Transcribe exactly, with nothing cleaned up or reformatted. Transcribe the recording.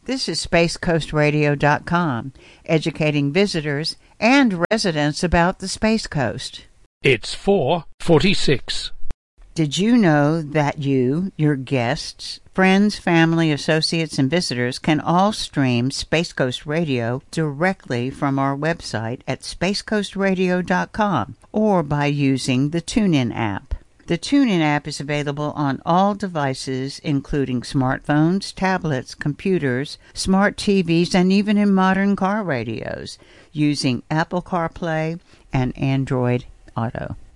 This is space coast radio dot com, educating visitors and residents about the Space Coast. It's four forty-six. Did you know that you, your guests, friends, family, associates, and visitors can all stream Space Coast Radio directly from our website at space coast radio dot com or by using the TuneIn app? The TuneIn app is available on all devices, including smartphones, tablets, computers, smart T Vs, and even in modern car radios, using Apple CarPlay and Android Auto.